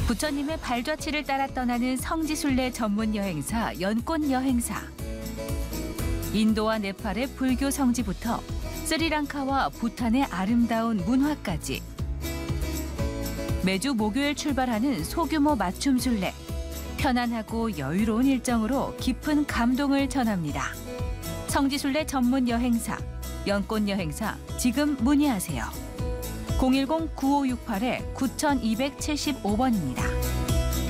부처님의 발자취를 따라 떠나는 성지순례 전문 여행사 연꽃 여행사. 인도와 네팔의 불교 성지부터 스리랑카와 부탄의 아름다운 문화까지. 매주 목요일 출발하는 소규모 맞춤 순례. 편안하고 여유로운 일정으로 깊은 감동을 전합니다. 성지순례 전문 여행사 연꽃 여행사 지금 문의하세요. 010-9568-9275번입니다.